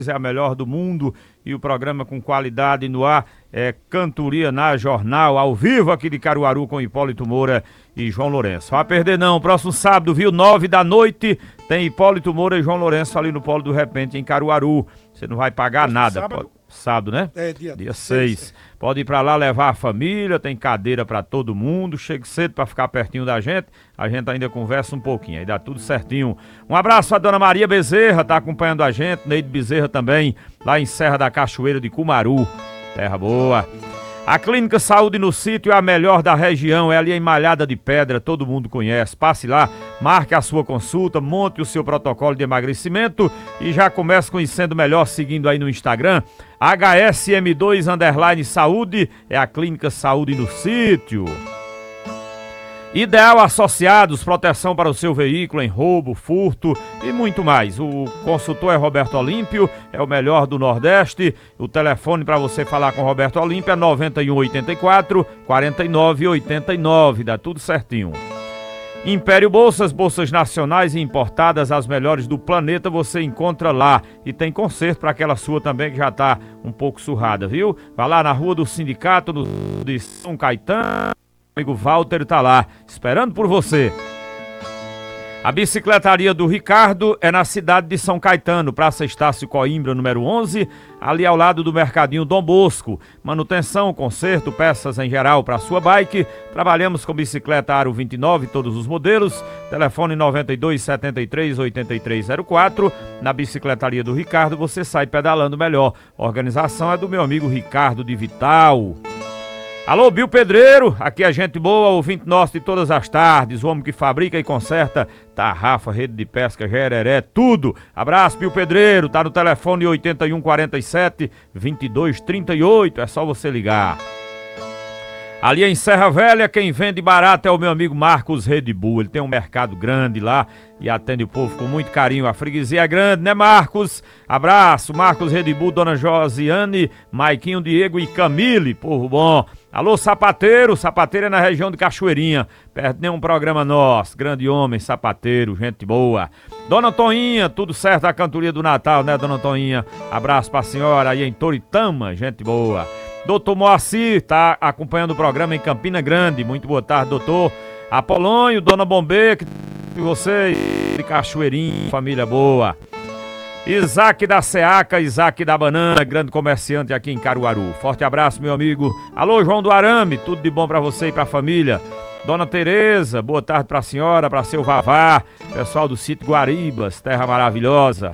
é a melhor do mundo e o programa com qualidade no ar é Cantoria na Jornal, ao vivo aqui de Caruaru com Hipólito Moura e João Lourenço. Vai perder não, próximo sábado, viu, 9 da noite, tem Hipólito Moura e João Lourenço ali no Polo do Repente em Caruaru. Você não vai pagar nada. Sábado, né? É, dia 6. Pode ir pra lá levar a família, tem cadeira pra todo mundo, chegue cedo pra ficar pertinho da gente, a gente ainda conversa um pouquinho, aí dá tudo certinho. Um abraço a Dona Maria Bezerra, tá acompanhando a gente, Neide Bezerra também, lá em Serra da Cachoeira de Cumaru, terra boa. A Clínica Saúde no Sítio é a melhor da região, é ali em Malhada de Pedra, todo mundo conhece. Passe lá, marque a sua consulta, monte o seu protocolo de emagrecimento e já comece conhecendo melhor seguindo aí no Instagram. HSM2_Saúde é a Clínica Saúde no Sítio. Ideal Associados, proteção para o seu veículo em roubo, furto e muito mais. O consultor é Roberto Olímpio, é o melhor do Nordeste. O telefone para você falar com Roberto Olímpio é 9184-4989, dá tudo certinho. Império Bolsas, bolsas nacionais e importadas, as melhores do planeta, você encontra lá. E tem conserto para aquela sua também que já está um pouco surrada, viu? Vai lá na Rua do Sindicato, de São Caetano. O amigo Walter tá lá, esperando por você. A bicicletaria do Ricardo é na cidade de São Caetano, Praça Estácio Coimbra, número 11, ali ao lado do Mercadinho Dom Bosco. Manutenção, conserto, peças em geral para sua bike. Trabalhamos com bicicleta Aro 29, todos os modelos. Telefone 9273-8304. Na bicicletaria do Ricardo você sai pedalando melhor. A organização é do meu amigo Ricardo de Vital. Alô, Bill Pedreiro, aqui é gente boa, ouvinte nosso de todas as tardes, o homem que fabrica e conserta tarrafa, rede de pesca, gereré, tudo. Abraço, Bill Pedreiro, tá no telefone 8147-2238, é só você ligar. Ali em Serra Velha, quem vende barato é o meu amigo Marcos Redibu. Ele tem um mercado grande lá e atende o povo com muito carinho. A freguesia é grande, né, Marcos? Abraço, Marcos Redibu, Dona Josiane, Maiquinho, Diego e Camille, povo bom. Alô, sapateiro, sapateiro é na região de Cachoeirinha, perto de nenhum programa nosso. Grande homem, sapateiro, gente boa. Dona Toinha, tudo certo a cantoria do Natal, né, Dona Toinha? Abraço pra senhora aí em Toritama, gente boa. Doutor Moacir tá acompanhando o programa em Campina Grande. Muito boa tarde, doutor. Apolônio, Dona Bombeia, que você de Cachoeirinha, família boa. Isaac da Seaca, Isaac da Banana, grande comerciante aqui em Caruaru. Forte abraço, meu amigo. Alô, João do Arame, tudo de bom pra você e pra família. Dona Tereza, boa tarde pra senhora, pra seu Vavá. Pessoal do sítio Guaribas, terra maravilhosa.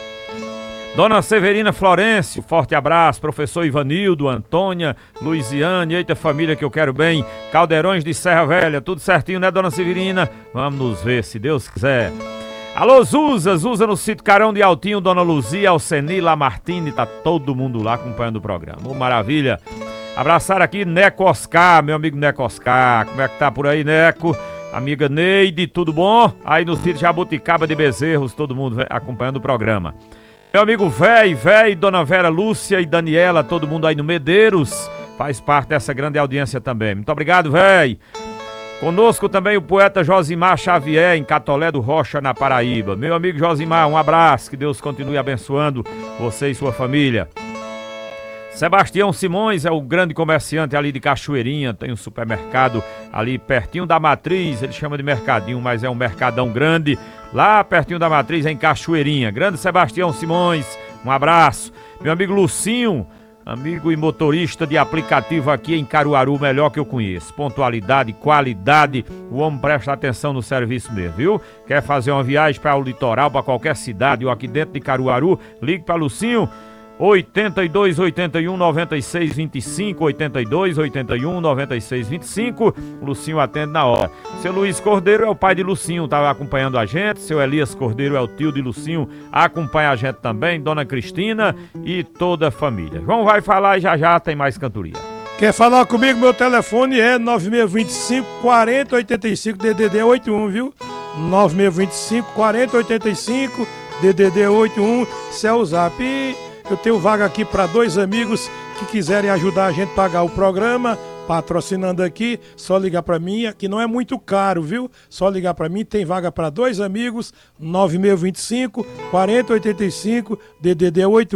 Dona Severina Florencio, forte abraço. Professor Ivanildo, Antônia, Luiziane, eita família que eu quero bem. Caldeirões de Serra Velha, tudo certinho, né, Dona Severina? Vamos nos ver, se Deus quiser. Alô, Zuza no sítio Carão de Altinho, Dona Luzia, Alceni, Lamartine, tá todo mundo lá acompanhando o programa. Oh, maravilha. Abraçar aqui Neco Oscar, meu amigo Neco Oscar. Como é que tá por aí, Neco? Amiga Neide, tudo bom? Aí no sítio Jabuticaba de Bezerros, todo mundo acompanhando o programa. Meu amigo véi, Dona Vera Lúcia e Daniela, todo mundo aí no Medeiros, faz parte dessa grande audiência também. Muito obrigado, véi. Conosco também o poeta Josimar Xavier, em Catolé do Rocha, na Paraíba. Meu amigo Josimar, um abraço, que Deus continue abençoando você e sua família. Sebastião Simões é o grande comerciante ali de Cachoeirinha, tem um supermercado ali pertinho da Matriz, ele chama de mercadinho, mas é um mercadão grande, lá pertinho da Matriz, em Cachoeirinha. Grande Sebastião Simões, um abraço. Meu amigo Lucinho, amigo e motorista de aplicativo aqui em Caruaru, melhor que eu conheço. Pontualidade, qualidade, o homem presta atenção no serviço mesmo, viu? Quer fazer uma viagem para o litoral, para qualquer cidade ou aqui dentro de Caruaru, ligue para Lucinho. 82 81 96 25, 82 81 96 25. Lucinho atende na hora. Seu Luiz Cordeiro é o pai de Lucinho, tá acompanhando a gente. Seu Elias Cordeiro é o tio de Lucinho, acompanha a gente também. Dona Cristina e toda a família. João vai falar e já tem mais cantoria. Quer falar comigo? Meu telefone é 9625 4085 DDD 81, viu? 9625 4085 DDD 81, esse é o zap. Eu tenho vaga aqui para 2 amigos que quiserem ajudar a gente a pagar o programa, patrocinando aqui, só ligar pra mim, aqui não é muito caro, viu? Só ligar pra mim, tem vaga pra 2 amigos, 9625 4085 DDD 81.